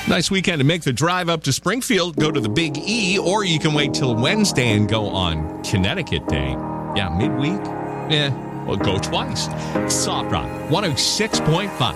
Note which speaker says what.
Speaker 1: Nice weekend to make the drive up to Springfield. Go to the Big E, or you can wait till Wednesday and go on Connecticut Day. Yeah, midweek. Well, go twice. Soft Rock 106.5.